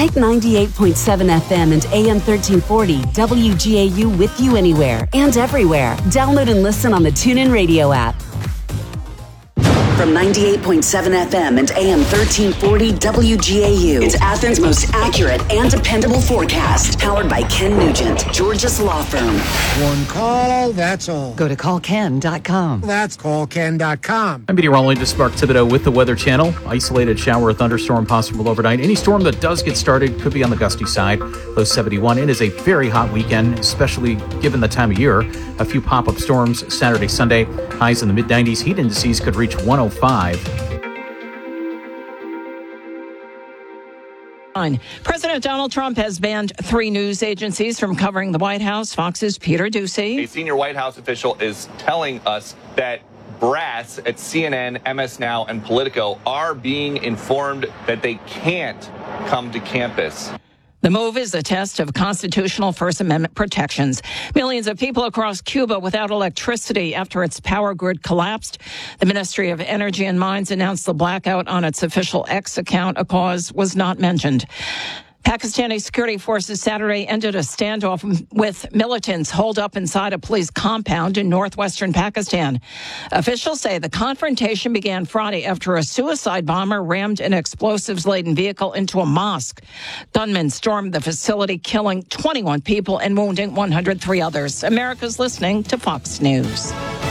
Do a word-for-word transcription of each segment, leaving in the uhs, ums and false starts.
Take ninety-eight point seven F M and A M thirteen forty W G A U with you anywhere and everywhere. Download and listen on the TuneIn Radio app. From ninety-eight point seven F M and A M thirteen forty W G A U, it's Athens' most accurate and dependable forecast. Powered by Ken Nugent, George's Law Firm. One call, that's all. Go to call ken dot com. That's call ken dot com. I'm meteorologist Mark Thibodeau with the Weather Channel. Isolated shower or thunderstorm possible overnight. Any storm that does get started could be on the gusty side. Low seventy-one. It is a very hot weekend, especially given the time of year. A few pop-up storms Saturday, Sunday. Highs in the mid nineties. Heat indices could reach one oh five. President Donald Trump has banned three news agencies from covering the White House. Fox's Peter Doocy. A senior White House official is telling us that brass at C N N, M S Now, and Politico are being informed that they can't come to campus. The move is a test of constitutional First Amendment protections. Millions of people across Cuba without electricity after its power grid collapsed. The Ministry of Energy and Mines announced the blackout on its official X account. A cause was not mentioned. Pakistani security forces Saturday ended a standoff with militants holed up inside a police compound in northwestern Pakistan. Officials say the confrontation began Friday after a suicide bomber rammed an explosives-laden vehicle into a mosque. Gunmen stormed the facility, killing twenty-one people and wounding one hundred three others. America's listening to Fox News.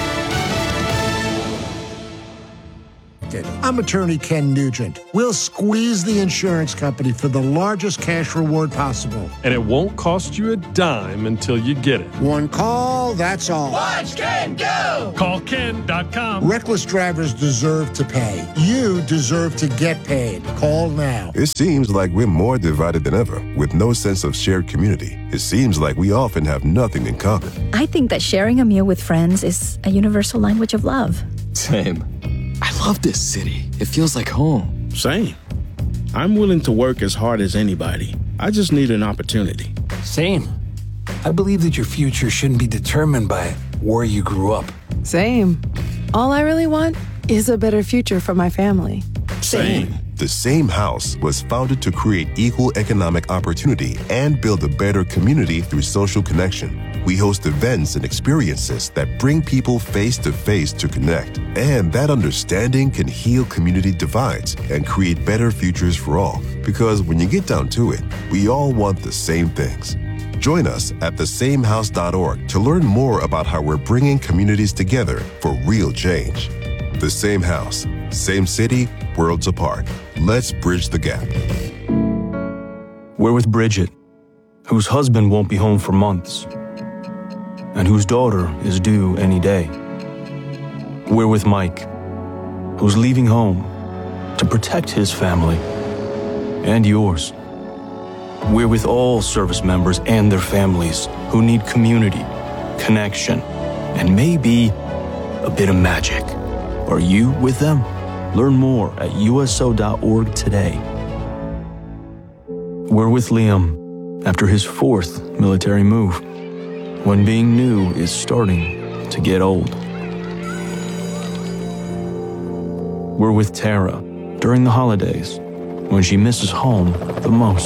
I'm attorney Ken Nugent. We'll squeeze the insurance company for the largest cash reward possible. And it won't cost you a dime until you get it. One call, that's all. Watch Ken go! call ken dot com. Reckless drivers deserve to pay. You deserve to get paid. Call now. It seems like we're more divided than ever, with no sense of shared community. It seems like we often have nothing in common. I think that sharing a meal with friends is a universal language of love. Same. I love this city. It feels like home. Same. I'm willing to work as hard as anybody. I just need an opportunity. Same. I believe that your future shouldn't be determined by where you grew up. Same. All I really want is a better future for my family. Same. The Same House was founded to create equal economic opportunity and build a better community through social connection. We host events and experiences that bring people face to face to connect. And that understanding can heal community divides and create better futures for all. Because when you get down to it, we all want the same things. Join us at the same house dot org to learn more about how we're bringing communities together for real change. The Same House, same city, worlds apart. Let's bridge the gap. We're with Bridget, whose husband won't be home for months, and whose daughter is due any day. We're with Mike, who's leaving home to protect his family and yours. We're with all service members and their families who need community, connection, and maybe a bit of magic. Are you with them? Learn more at U S O dot org today. We're with Liam after his fourth military move, when being new is starting to get old. We're with Tara during the holidays, when she misses home the most.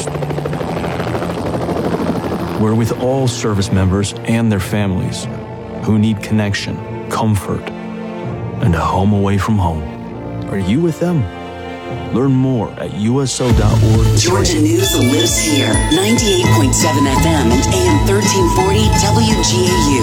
We're with all service members and their families who need connection, comfort, and a home away from home. Are you with them? Learn more at U S O dot org. Georgia News lives here. ninety-eight point seven F M and A M thirteen forty W G A U.